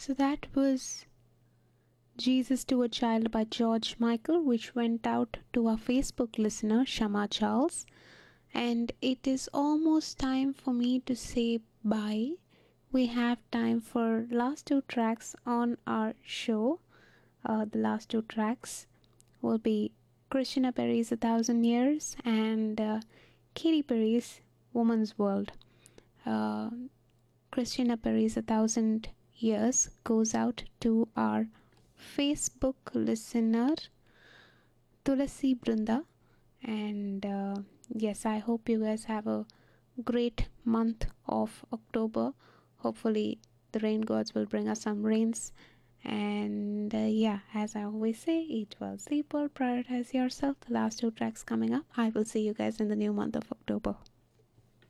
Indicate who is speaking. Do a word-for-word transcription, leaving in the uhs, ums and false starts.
Speaker 1: So that was Jesus to a Child by George Michael, which went out to our Facebook listener, Shama Charles. And it is almost time for me to say bye. We have time for last two tracks on our show. Uh, the last two tracks will be Christina Perri's A Thousand Years and uh, Katy Perry's Woman's World. Uh, Christina Perri's A Thousand Years goes out to our Facebook listener Tulasi Brunda. And uh, yes, I hope you guys have a great month of October. Hopefully, the rain gods will bring us some rains. And uh, yeah, as I always say, eat well, sleep well, prioritize yourself. The last two tracks coming up. I will see you guys in the new month of October.